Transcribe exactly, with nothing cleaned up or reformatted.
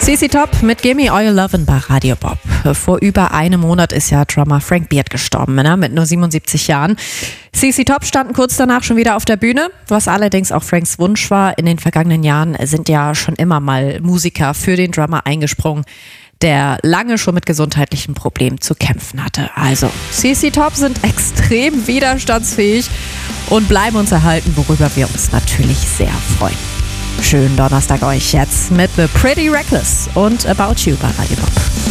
C C Top mit Gimme All Your Lovin' bei Radio Bob. Vor über einem Monat ist ja Drummer Frank Beard gestorben, ne? Mit nur siebenundsiebzig Jahren. C C Top standen kurz danach schon wieder auf der Bühne, was allerdings auch Franks Wunsch war. In den vergangenen Jahren sind ja schon immer mal Musiker für den Drummer eingesprungen, der lange schon mit gesundheitlichen Problemen zu kämpfen hatte. Also, C C Top sind extrem widerstandsfähig und bleiben uns erhalten, worüber wir uns natürlich sehr freuen. Schönen Donnerstag euch jetzt mit The Pretty Reckless und About You bei Radio Bob.